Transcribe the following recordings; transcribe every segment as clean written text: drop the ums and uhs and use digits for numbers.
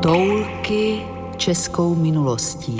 Toulky českou minulostí.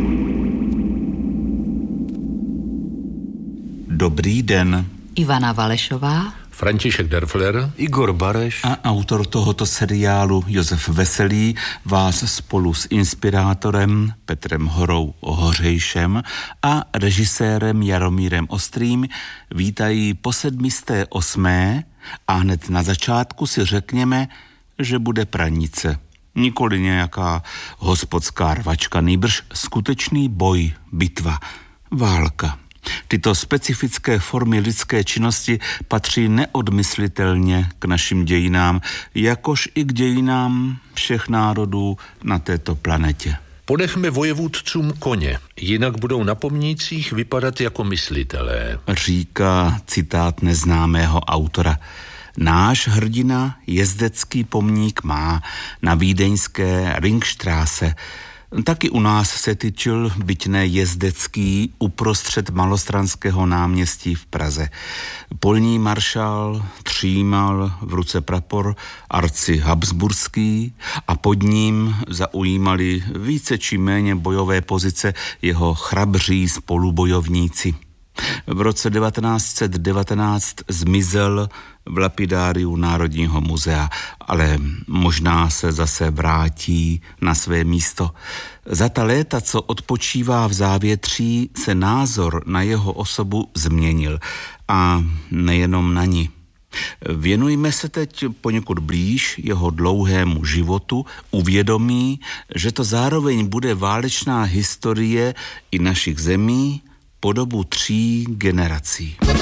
Dobrý den. Ivana Valešová, František Derfler, Igor Bareš A autor tohoto seriálu Josef Veselý vás spolu s inspirátorem Petrem Horou Hořejšem a režisérem Jaromírem Ostrým vítají po 708. a hned na začátku si řekněme, že bude pranice. Nikoli nějaká hospodská rvačka, nýbrž skutečný boj, bitva, válka. Tyto specifické formy lidské činnosti patří neodmyslitelně k našim dějinám, jakož i k dějinám všech národů na této planetě. Ponechme vojevůdcům koně, jinak budou na pomnících vypadat jako myslitelé. Říká citát neznámého autora. Náš hrdina jezdecký pomník má na vídeňské Ringstraße. Taky u nás se tyčil, byť ne jezdecký, uprostřed Malostranského náměstí v Praze. Polní maršál třímal v ruce prapor arcihabsburský a pod ním zaujímali více či méně bojové pozice jeho chrabří spolubojovníci. V roce 1919 zmizel v lapidáriu Národního muzea, ale možná se zase vrátí na své místo. Za ta léta, co odpočívá v závětří, se názor na jeho osobu změnil. A nejenom na ní. Věnujme se teď poněkud blíž jeho dlouhému životu, uvědomí, že to zároveň bude válečná historie i našich zemí po dobu 3 generací.